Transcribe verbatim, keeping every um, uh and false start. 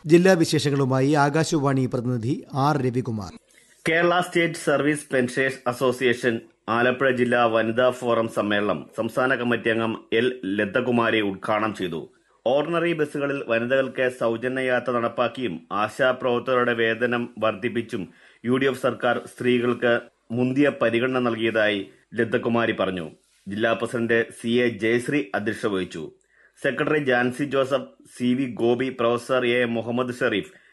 ജില്ലാ വിശേഷങ്ങളുമായി ആകാശവാണി പ്രതിനിധി R Ravikumar. Kerala state service pensioners association Alappuzha ജില്ലാ വനിതാ ഫോറം സമ്മേളനം സംസ്ഥാന കമ്മിറ്റി അംഗം എൽ ലതകുമാരി ഉദ്ഘാടനം ചെയ്തു. ഓർഡിനറി ബസ്സുകളിൽ വനിതകൾക്ക് സൌജന്യ യാത്ര നടപ്പാക്കിയും ആശാപ്രവർത്തകരുടെ വേതനം വർദ്ധിപ്പിച്ചും യു ഡി എഫ് സർക്കാർ സ്ത്രീകൾക്ക് മുന്തിയ പരിഗണന നൽകിയതായി ലതകുമാരി പറഞ്ഞു. ജില്ലാ പ്രസിഡന്റ് സി എ ജയശ്രീ അധ്യക്ഷത വഹിച്ചു. Secretary Jancy Joseph, C V Gopi, professor A Muhammad Sharif,